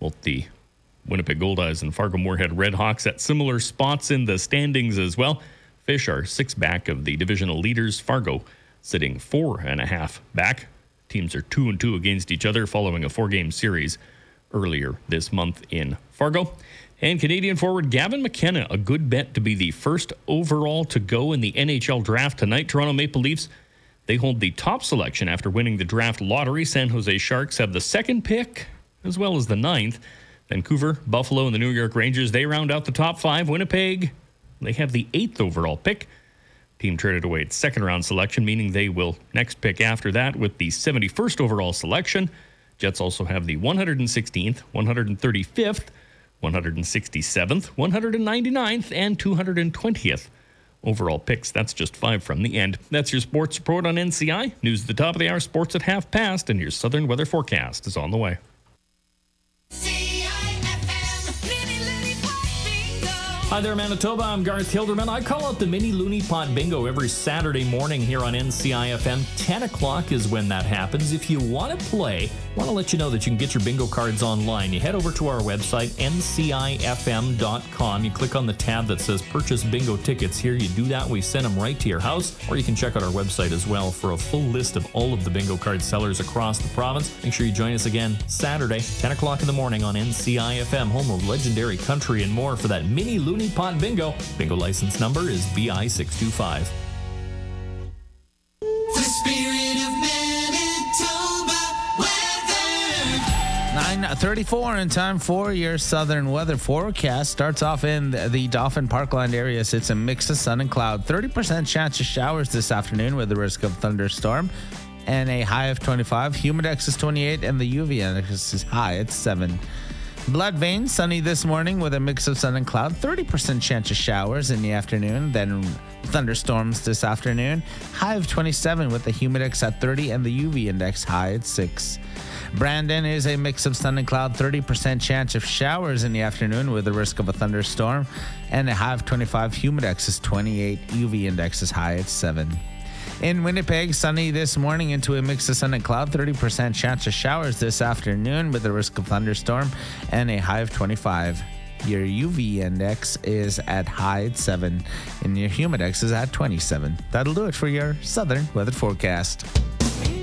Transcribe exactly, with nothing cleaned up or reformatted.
Both the Winnipeg Goldeyes and Fargo Moorhead Redhawks at similar spots in the standings as well. Fish are six back of the divisional leaders. Fargo sitting four and a half back. Teams are two and two against each other following a four-game series earlier this month in Fargo. And Canadian forward Gavin McKenna, a good bet to be the first overall to go in the N H L draft tonight. Toronto Maple Leafs, they hold the top selection after winning the draft lottery. San Jose Sharks have the second pick as well as the ninth. Vancouver, Buffalo, and the New York Rangers, they round out the top five. Winnipeg, they have the eighth overall pick. Team traded away its second round selection, meaning they will next pick after that with the seventy-first overall selection. Jets also have the one hundred sixteenth, one hundred thirty-fifth, one hundred sixty-seventh, one hundred ninety-ninth, and two hundred twentieth overall picks. That's just five from the end. That's your sports report on N C I. News at the top of the hour, sports at half past, and your southern weather forecast is on the way. Hi there, Manitoba. I'm Garth Hilderman. I call out the Mini Looney Pot Bingo every Saturday morning here on N C I F M. ten o'clock is when that happens. If you want to play, I want to let you know that you can get your bingo cards online. You head over to our website, N C I F M dot com. You click on the tab that says Purchase Bingo Tickets. Here you do that. We send them right to your house. Or you can check out our website as well for a full list of all of the bingo card sellers across the province. Make sure you join us again Saturday, ten o'clock in the morning on N C I F M, home of legendary country and more for that Mini Looney Pot Bingo. Bingo license number is B I six two five. The spirit of Manitoba weather. nine thirty-four in time for your southern weather forecast. Starts off in the, the Dauphin Parkland area. So it's a mix of sun and cloud. thirty percent chance of showers this afternoon with the risk of thunderstorm. And a high of twenty-five. Humidex is twenty-eight and the U V index is high at seven. Blood Vein, sunny this morning with a mix of sun and cloud. thirty percent chance of showers in the afternoon, then thunderstorms this afternoon. High of twenty-seven with the humidex at thirty and the U V index high at six. Brandon is a mix of sun and cloud. thirty percent chance of showers in the afternoon with the risk of a thunderstorm. And a high of twenty-five. Humidex is twenty-eight. U V index is high at seven. In Winnipeg, sunny this morning into a mix of sun and cloud. thirty percent chance of showers this afternoon with the risk of thunderstorm and a high of twenty-five. Your U V index is at high at seven and your humidex is at twenty-seven. That'll do it for your southern weather forecast.